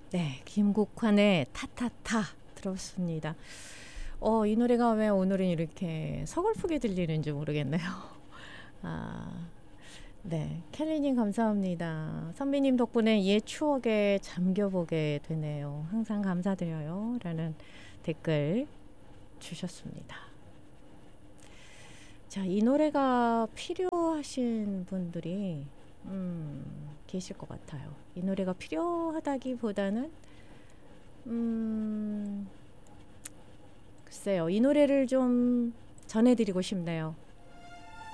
네, 김국환의 타타타 들었습니다. 이 노래가 왜 오늘은 이렇게 서글프게 들리는지 모르겠네요. 아, 네, 켈리님 감사합니다. 선비님 덕분에 옛 추억에 잠겨보게 되네요. 항상 감사드려요. 라는 댓글 주셨습니다. 자, 이 노래가 필요하신 분들이 계실 것 같아요. 이 노래가 필요하다기보다는 글쎄요, 이 노래를 좀 전해드리고 싶네요.